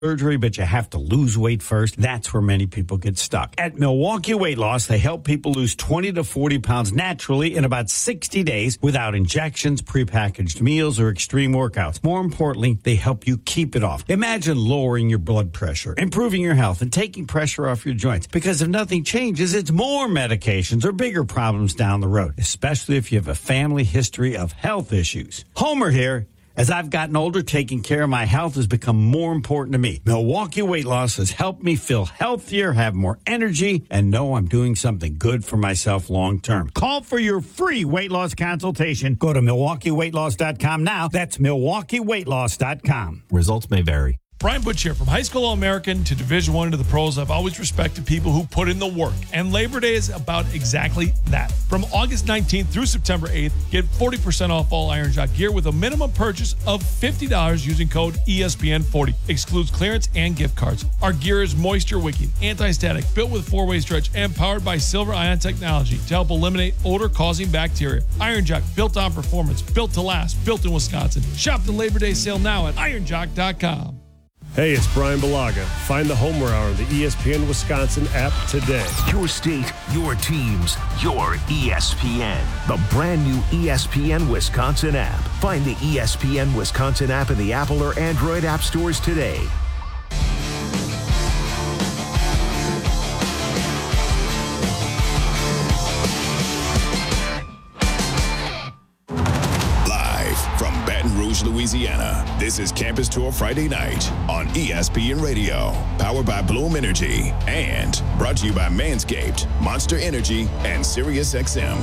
surgery, but you have to lose weight first. That's where many people get stuck. At Milwaukee Weight Loss, they help people lose 20 to 40 pounds naturally in about 60 days without injections, prepackaged meals, or extreme workouts. More importantly, they help you keep it off. Imagine lowering your blood pressure, improving your health, and taking pressure off your joints. Because if nothing changes, it's more medications or bigger problems down the road, especially if you have a family history of health issues. Homer here. As I've gotten older, taking care of my health has become more important to me. Milwaukee Weight Loss has helped me feel healthier, have more energy, and know I'm doing something good for myself long term. Call for your free weight loss consultation. Go to MilwaukeeWeightLoss.com now. That's MilwaukeeWeightLoss.com. Results may vary. Brian Butch here. From high school All-American to Division I to the pros, I've always respected people who put in the work. And Labor Day is about exactly that. From August 19th through September 8th, get 40% off all Iron Jock gear with a minimum purchase of $50 using code ESPN40. Excludes clearance and gift cards. Our gear is moisture wicking, anti-static, built with 4-way stretch, and powered by silver ion technology to help eliminate odor-causing bacteria. Iron Jock, built on performance, built to last, built in Wisconsin. Shop the Labor Day sale now at ironjock.com. Hey, it's Brian Balaga. Find the Homer Hour on the ESPN Wisconsin app today. Your state, your teams, your ESPN. The brand new ESPN Wisconsin app. Find the ESPN Wisconsin app in the Apple or Android app stores today. Louisiana. This is Campus Tour Friday night on ESPN Radio, powered by Bloom Energy and brought to you by Manscaped, Monster Energy, and SiriusXM.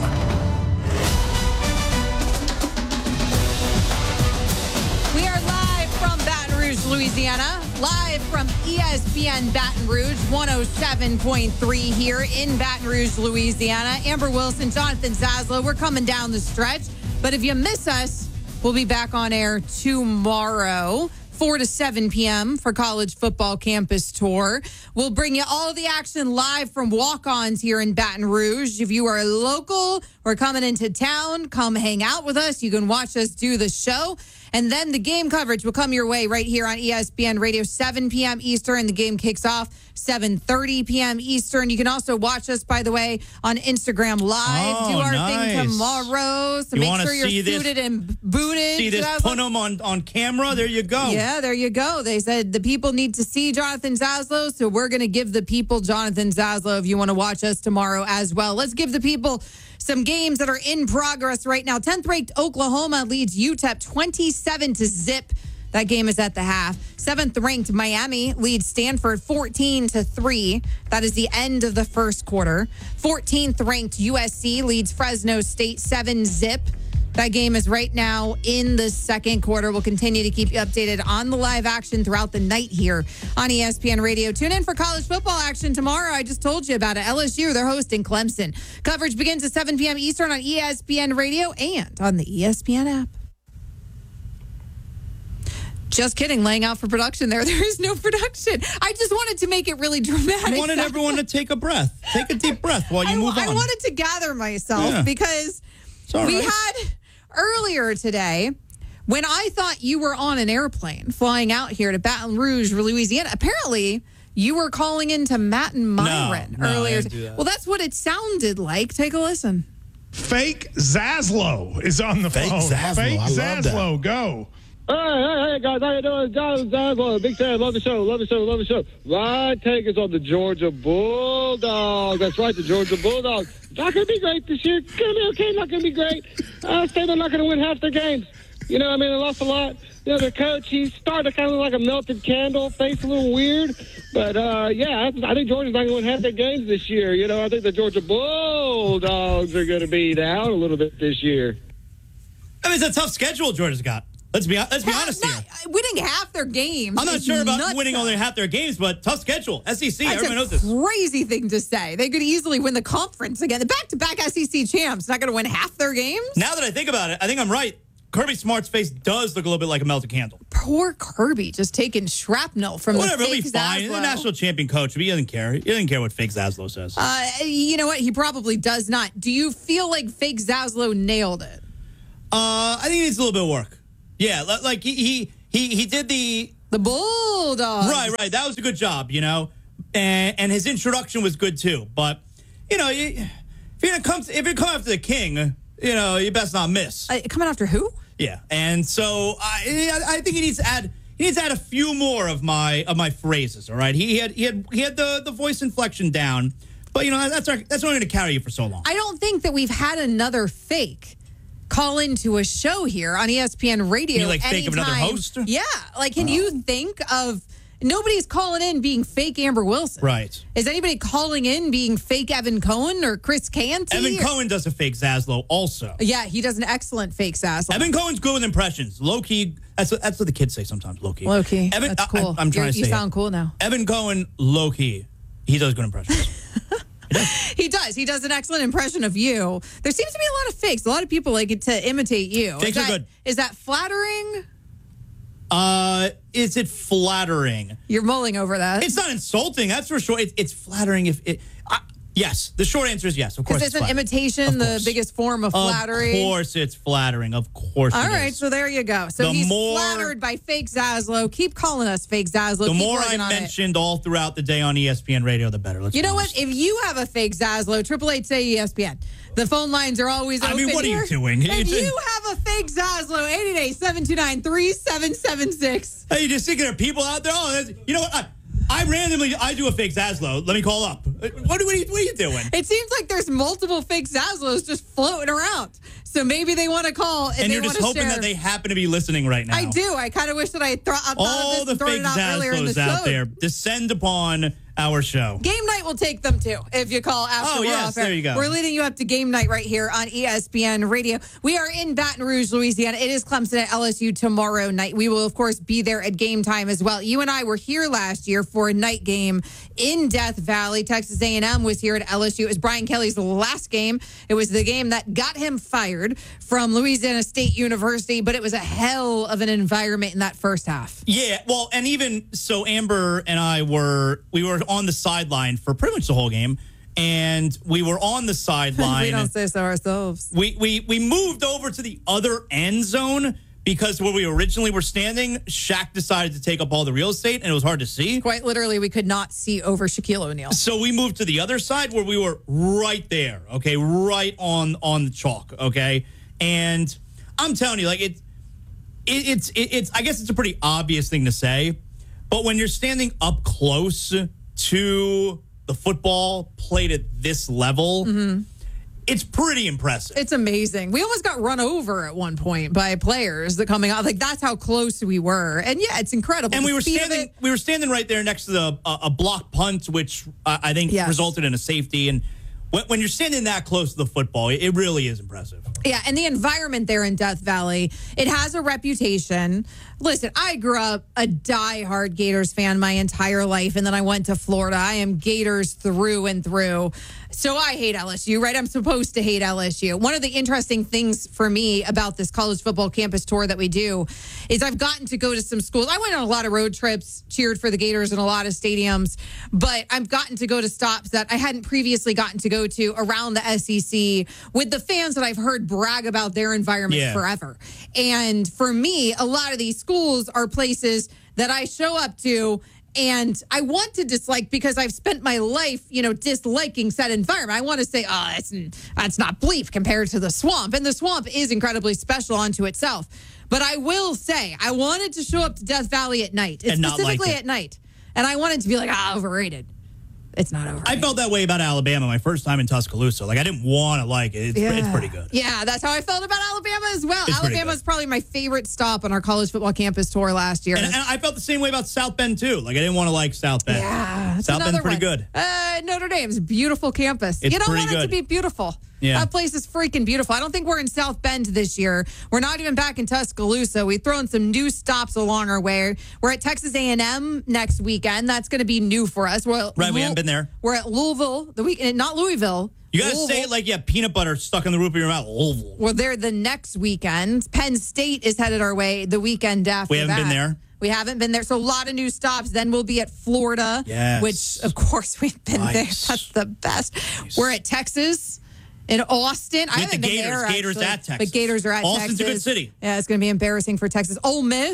We are live from Baton Rouge, Louisiana, live from ESPN Baton Rouge, 107.3 here in Baton Rouge, Louisiana. Amber Wilson, Jonathan Zaslow, we're coming down the stretch, but if you miss us, we'll be back on air tomorrow, 4 to 7 p.m. for College Football Campus Tour. We'll bring you all the action live from walk-ons here in Baton Rouge. If you are local or coming into town, come hang out with us. You can watch us do the show. And then the game coverage will come your way right here on ESPN Radio, 7 p.m. Eastern. The game kicks off 7:30 p.m. Eastern. You can also watch us, by the way, on Instagram Live. Do our thing tomorrow. So make sure you're suited and booted. See this? Put them on camera. There you go. Yeah, there you go. They said the people need to see Jonathan Zaslow, so we're going to give the people Jonathan Zaslow if you want to watch us tomorrow as well. Let's give the people some games that are in progress right now. 10th-ranked Oklahoma leads UTEP 27-0. That game is at the half. 7th-ranked Miami leads Stanford 14-3. That is the end of the first quarter. 14th-ranked USC leads Fresno State 7-0. That game is right now in the second quarter. We'll continue to keep you updated on the live action throughout the night here on ESPN Radio. Tune in for college football action tomorrow. I just told you about it. LSU, they're hosting Clemson. Coverage begins at 7 p.m. Eastern on ESPN Radio and on the ESPN app. Just kidding, laying out for production there. There is no production. I just wanted to make it really dramatic. I wanted everyone to take a breath. Take a deep breath while you move on. I wanted to gather myself because we had earlier today, when I thought you were on an airplane flying out here to Baton Rouge, Louisiana, apparently you were calling into Matt and Myron earlier. I didn't do that. Well, that's what it sounded like. Take a listen. Fake Zaslow is on the phone. Zaslow. Fake I love Zaslow, that. go. Hey, guys, how you doing? Jonathan Zaslow, big fan, love the show. Ryan Taker's on the Georgia Bulldogs. That's right, the Georgia Bulldogs. Not going to be great this year. Going to be okay, not going to be great. Say they're not going to win half their games. You know, I mean, they lost a lot. You know, their coach, he's starting to kind of like a melted candle, face a little weird. But, yeah, I think Georgia's not going to win half their games this year. You know, I think the Georgia Bulldogs are going to be down a little bit this year. I mean, it's a tough schedule Georgia's got. Let's be honest here. Winning half their games. I'm not sure about winning only half their games, but tough schedule. SEC, everyone knows this. Crazy thing to say. They could easily win the conference again. The back-to-back SEC champs not going to win half their games? Now that I think about it, I think I'm right. Kirby Smart's face does look a little bit like a melted candle. Poor Kirby, just taking shrapnel from Whatever, the he'll fake be fine. He's a national champion coach, but he doesn't care. He doesn't care what fake Zaslow says. You know what? He probably does not. Do you feel like fake Zaslow nailed it? I think he needs a little bit of work. Yeah, like he did the The Bulldogs. Right. That was a good job, and his introduction was good too. But if you're coming after the king, you best not miss. Coming after who? Yeah, and so I think he needs to add a few more of my phrases. All right, he had the voice inflection down, but that's only going to carry you for so long. I don't think that we've had another fake call into a show here on ESPN Radio. You mean like fake of another host? Yeah, can you think of? Nobody's calling in being fake Amber Wilson. Right. Is anybody calling in being fake Evan Cohen or Chris Canty? Evan Cohen does a fake Zaslow also. Yeah, he does an excellent fake Zaslow. Evan Cohen's good with impressions. Low key, that's what the kids say sometimes. Low key. Low key. That's cool. I'm trying to say you sound cool now. Evan Cohen, low key, he does good impressions. He does. He does an excellent impression of you. There seems to be a lot of fakes. A lot of people like to imitate you. Fakes are good. Is that flattering? Is it flattering? You're mulling over that. It's not insulting, that's for sure. It's flattering yes. The short answer is yes. Of course, it's an imitation, the biggest form of flattery. Of course, it's flattering. Of course. All right, so there you go. So he's flattered by fake Zaslow. Keep calling us fake Zaslow. The more I mentioned all throughout the day on ESPN Radio, the better. You know what? If you have a fake Zaslow, 888-SAY ESPN. The phone lines are always open. I mean, what are you doing? If you have a fake Zaslow, 888-729-3776. Hey, you just thinking there are people out there? Oh, you know what? I do a fake Zaslow. Let me call up. What are you doing? It seems like there's multiple fake Zaslows just floating around. So maybe they want to call and you're just hoping that they happen to be listening right now. I do. I kind of wish that I had thought all of this the fake Zaslows out there descend upon our show. Game night will take them too if you call after we're off air. There you go. We're leading you up to game night right here on ESPN Radio. We are in Baton Rouge, Louisiana. It is Clemson at LSU tomorrow night. We will, of course, be there at game time as well. You and I were here last year for a night game in Death Valley. Texas A&M was here at LSU. It was Brian Kelly's last game. It was the game that got him fired from Louisiana State University, but it was a hell of an environment in that first half. Yeah, well, and even so, Amber and I were on the sideline for pretty much the whole game, and we were on the sideline. We don't say so ourselves. We moved over to the other end zone because where we originally were standing, Shaq decided to take up all the real estate, and it was hard to see. Quite literally, we could not see over Shaquille O'Neal. So we moved to the other side where we were right there, okay, right on the chalk, okay? And I'm telling you, like, it's I guess it's a pretty obvious thing to say, but when you're standing up close to the football played at this level, it's pretty impressive. It's amazing. We almost got run over at one point by players that coming out. Like, that's how close we were. And yeah, it's incredible. And we were standing right there next to a block punt, which I think resulted in a safety. And when you're standing that close to the football, it really is impressive. Yeah, and the environment there in Death Valley, it has a reputation. Listen, I grew up a diehard Gators fan my entire life, and then I went to Florida. I am Gators through and through. So I hate LSU, right? I'm supposed to hate LSU. One of the interesting things for me about this college football campus tour that we do is I've gotten to go to some schools. I went on a lot of road trips, cheered for the Gators in a lot of stadiums, but I've gotten to go to stops that I hadn't previously gotten to go to around the SEC with the fans that I've heard brag about their environment forever. And for me, a lot of these schools are places that I show up to and I want to dislike because I've spent my life, disliking said environment. I want to say, that's not bleep compared to the Swamp. And the Swamp is incredibly special unto itself. But I will say, I wanted to show up to Death Valley at night. It's specifically at night. And I wanted to be like, overrated. It's not over. I felt that way about Alabama my first time in Tuscaloosa. Like, I didn't want to like it. It's pretty good. Yeah, that's how I felt about Alabama as well. Alabama is probably my favorite stop on our college football campus tour last year. And I felt the same way about South Bend, too. Like, I didn't want to like South Bend. Yeah. South Bend's pretty good. Notre Dame's a beautiful campus. It's you don't want good. it to be beautiful. Yeah. That place is freaking beautiful. I don't think we're in South Bend this year. We're not even back in Tuscaloosa. We've thrown some new stops along our way. We're at Texas A&M next weekend. That's going to be new for us. We haven't been there. We're at Louisville the weekend, not Louisville. You got to say it like you have peanut butter stuck in the roof of your mouth. Louisville. We're there the next weekend. Penn State is headed our way the weekend after that. We haven't been there. We haven't been there. So a lot of new stops. Then we'll be at Florida, which, of course, we've been there. That's the best. Nice. We're at Texas. In Austin, I haven't been there. Gators at Texas. But Gators are at Austin's Texas. a good city. Yeah, it's going to be embarrassing for Texas. Ole Miss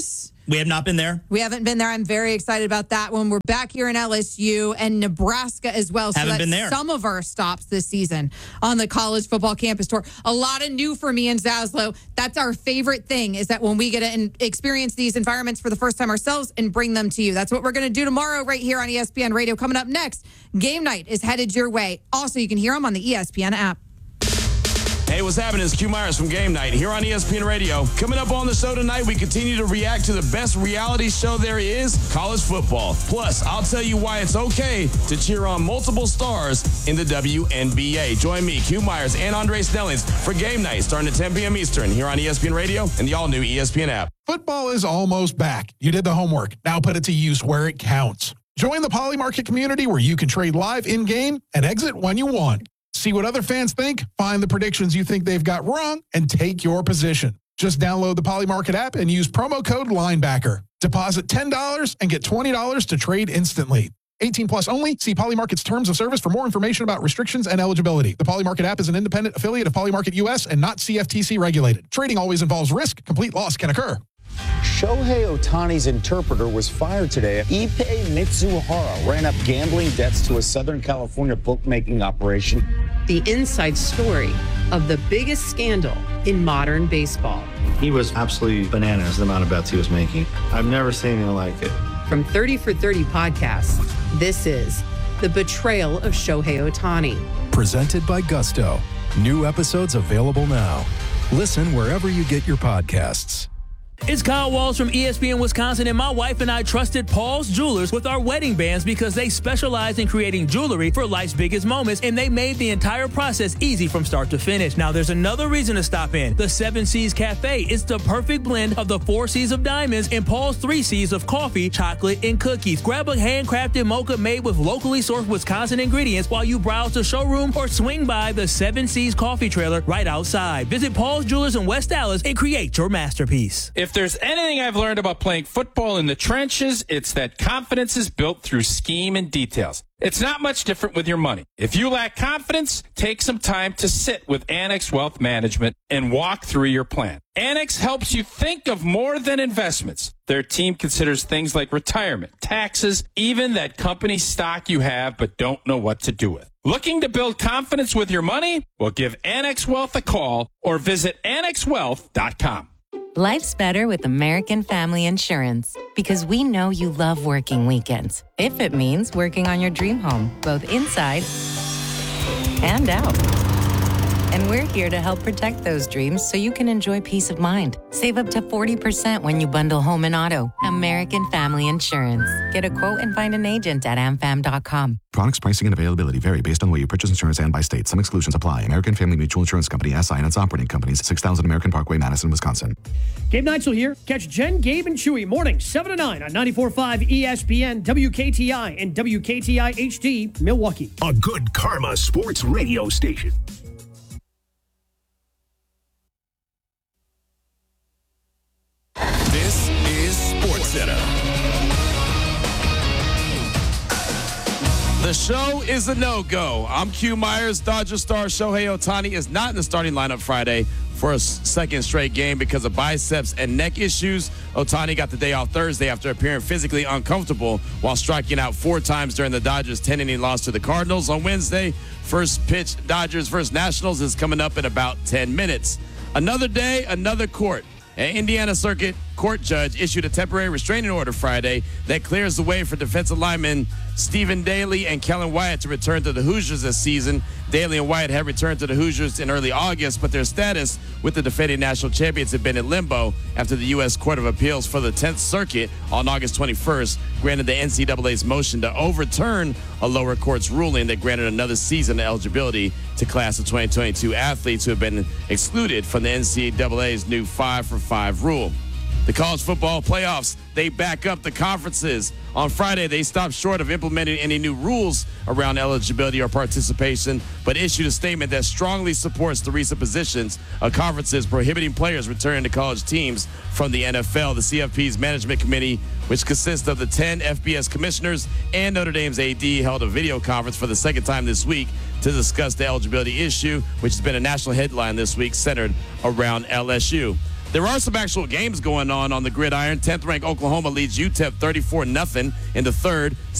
We have not been there. We haven't been there. I'm very excited about that one. We're back here in LSU and Nebraska as well. So Haven't been there. Some of our stops this season on the college football campus tour. A lot of new for me and Zaslow. That's our favorite thing, is that when we get to experience these environments for the first time ourselves and bring them to you. That's what we're going to do tomorrow right here on ESPN Radio. Coming up next, Game Night is headed your way. Also, you can hear them on the ESPN app. Hey, what's happening? It's Q Myers from Game Night here on ESPN Radio. Coming up on the show tonight, we continue to react to the best reality show there is, college football. Plus, I'll tell you why it's okay to cheer on multiple stars in the WNBA. Join me, Q Myers, and Andre Snellings for Game Night starting at 10 p.m. Eastern here on ESPN Radio and the all-new ESPN app. Football is almost back. You did the homework. Now put it to use where it counts. Join the Poly Market community where you can trade live in-game and exit when you want. See what other fans think, find the predictions you think they've got wrong, and take your position. Just download the Poly Market app and use promo code LINEBACKER. Deposit $10 and get $20 to trade instantly. 18 plus only. See Poly Market's terms of service for more information about restrictions and eligibility. The Poly Market app is an independent affiliate of Poly Market US and not CFTC regulated. Trading always involves risk. Complete loss can occur. Shohei Ohtani's interpreter was fired today. Ippei Mitsuhara ran up gambling debts to a Southern California bookmaking operation. The inside story of the biggest scandal in modern baseball. He was absolutely bananas, the amount of bets he was making. I've never seen anything like it. From 30 for 30 podcasts, this is The Betrayal of Shohei Ohtani. Presented by Gusto. New episodes available now. Listen wherever you get your podcasts. It's Kyle Walsh from ESPN Wisconsin, and my wife and I trusted Paul's Jewelers with our wedding bands because they specialize in creating jewelry for life's biggest moments, and they made the entire process easy from start to finish. Now, there's another reason to stop in. The 7 C's Cafe is the perfect blend of the 4 C's of diamonds and Paul's 3 C's of coffee, chocolate, and cookies. Grab a handcrafted mocha made with locally sourced Wisconsin ingredients while you browse the showroom or swing by the 7 C's coffee trailer right outside. Visit Paul's Jewelers in West Dallas and create your masterpiece. If there's anything I've learned about playing football in the trenches, it's that confidence is built through scheme and details. It's not much different with your money. If you lack confidence, take some time to sit with Annex Wealth Management and walk through your plan. Annex helps you think of more than investments. Their team considers things like retirement, taxes, even that company stock you have but don't know what to do with. Looking to build confidence with your money? Well, give Annex Wealth a call or visit annexwealth.com. Life's better with American Family Insurance because we know you love working weekends. If it means working on your dream home, both inside and out. And we're here to help protect those dreams so you can enjoy peace of mind. Save up to 40% when you bundle home and auto. American Family Insurance. Get a quote and find an agent at amfam.com. Products, pricing, and availability vary based on the way you purchase insurance and by state. Some exclusions apply. American Family Mutual Insurance Company, SI, and its operating companies, 6000 American Parkway, Madison, Wisconsin. Gabe Neitzel here. Catch Jen, Gabe, and Chewy morning 7 to 9 on 94.5 ESPN, WKTI, and WKTI HD, Milwaukee. A good karma sports radio station. This is SportsCenter. The show is a no-go. I'm Q Myers. Dodger star Shohei Ohtani is not in the starting lineup Friday for a second straight game because of biceps and neck issues. Ohtani got the day off Thursday after appearing physically uncomfortable while striking out 4 times during the Dodgers' 10-inning loss to the Cardinals on Wednesday. First pitch Dodgers versus Nationals is coming up in about 10 minutes. Another day, another court. An Indiana Circuit Court judge issued a temporary restraining order Friday that clears the way for defensive linemen Stephen Daly and Kellen Wyatt to return to the Hoosiers this season. Daly and Wyatt have returned to the Hoosiers in early August, but their status with the defending national champions had been in limbo after the U.S. Court of Appeals for the 10th Circuit on August 21st granted the NCAA's motion to overturn a lower court's ruling that granted another season of eligibility to class of 2022 athletes who have been excluded from the NCAA's new 5-for-5 rule. The college football playoffs, they back up the conferences. On Friday, they stopped short of implementing any new rules around eligibility or participation, but issued a statement that strongly supports the recent positions of conferences prohibiting players returning to college teams from the NFL. The CFP's management committee, which consists of the 10 FBS commissioners and Notre Dame's AD, held a video conference for the second time this week to discuss the eligibility issue, which has been a national headline this week centered around LSU. There are some actual games going on the gridiron. 10th-ranked Oklahoma leads UTEP 34-0 in the third.